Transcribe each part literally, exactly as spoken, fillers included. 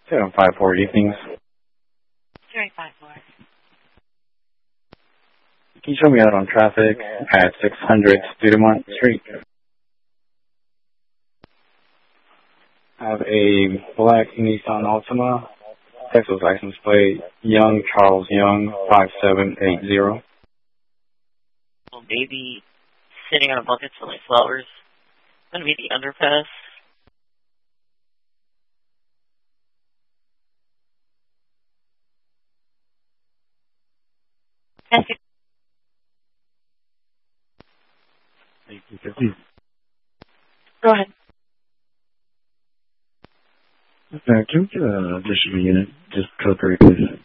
seven five four evenings. seven five four. Can you show me out on traffic at six hundred Studemont Street? I have a black Nissan Altima, Texas license plate, Young Charles Young, five seven eight zero. Little baby sitting on a bucket full of flowers. Going to be the underpass. Thank you. Thank you. Go ahead. Uh, can we get an additional unit? Just code three, please.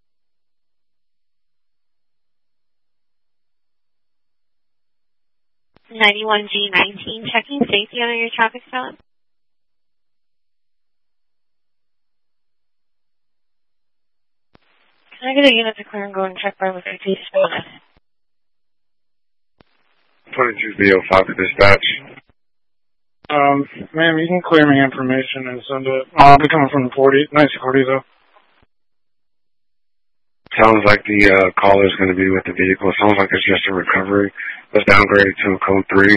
ninety-one G nineteen, checking safety on your traffic stop. Can I get a unit to clear and go and check by with I T spot? twenty-two B oh five for dispatch. Um, ma'am, you can clear me information and send it. I'll be coming from the forty, nice forty though. Sounds like the uh, caller's going to be with the vehicle. Sounds like it's just a recovery. Let's downgrade it to a code three.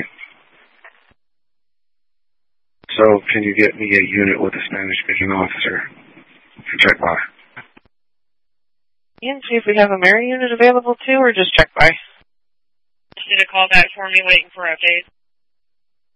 So can you get me a unit with a Spanish-speaking officer to check by? You can see if we have a Mary unit available too, or just check by. Just need a call back for me waiting for updates.